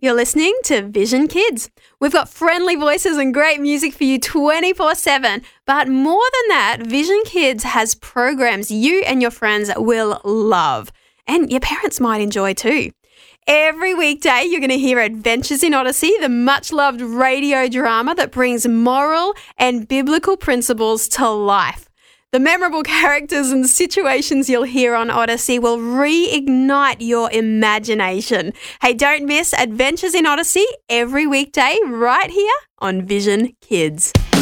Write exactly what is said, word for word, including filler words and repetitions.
You're listening to Vision Kids. We've got friendly voices and great music for you twenty-four seven. But more than that, Vision Kids has programs you and your friends will love. And your parents might enjoy too. Every weekday, you're going to hear Adventures in Odyssey, the much-loved radio drama that brings moral and biblical principles to life. The memorable characters and situations you'll hear on Odyssey will reignite your imagination. Hey, don't miss Adventures in Odyssey every weekday right here on Vision Kids.